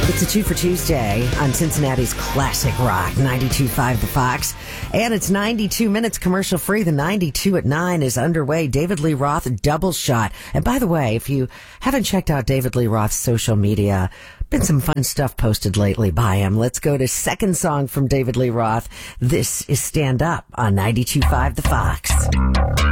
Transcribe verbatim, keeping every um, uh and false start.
It's a two for Tuesday on Cincinnati's classic rock, ninety-two point five The Fox. And it's ninety-two minutes commercial free. The ninety-two at nine is underway. David Lee Roth, Double Shot. And by the way, if you haven't checked out David Lee Roth's social media, been some fun stuff posted lately by him. Let's go to second song from David Lee Roth. This is Stand Up on ninety-two point five The Fox.